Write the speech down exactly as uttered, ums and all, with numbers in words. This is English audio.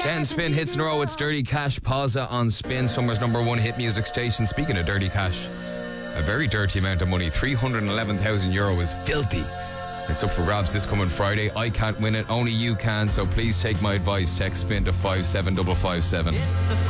ten spin hits in a row. It's Dirty Cash Pazza on Spin, Summer's number one hit music station. Speaking of dirty cash, a very dirty amount of money, three hundred eleven thousand euro is filthy. It's up for grabs this coming Friday. I can't win it, only you can, so please take my advice. Text Spin to five seven five five seven.